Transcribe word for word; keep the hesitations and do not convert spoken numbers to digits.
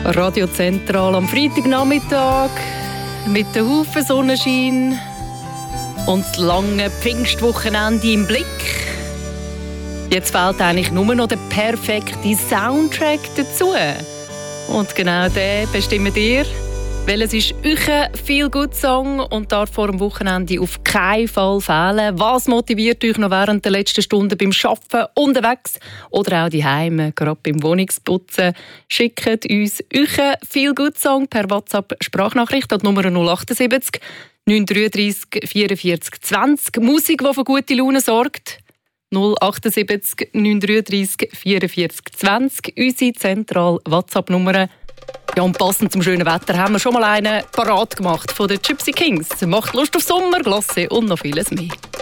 Radio Zentral am Freitagnachmittag mit dem Haufen Sonnenschein und das lange Pfingstwochenende im Blick. Jetzt fehlt eigentlich nur noch der perfekte Soundtrack dazu. Und genau den bestimmt ihr. Welches ist euer Feel-Good-Song und darf vor dem Wochenende auf keinen Fall fehlen? Was motiviert euch noch während der letzten Stunden beim Arbeiten, unterwegs oder auch daheim, gerade beim Wohnungsputzen? Schickt uns euren Feel-Good-Song per WhatsApp-Sprachnachricht an die Nummer null achtundsiebzig neun drei drei vierundvierzig zwanzig. Musik, die für gute Laune sorgt. null achtundsiebzig neun drei drei vierundvierzig zwanzig. Unsere zentrale WhatsApp-Nummer. Ja, und passend zum schönen Wetter haben wir schon mal einen parat gemacht von den Gypsy Kings. Macht Lust auf Sommer, Glasse und noch vieles mehr.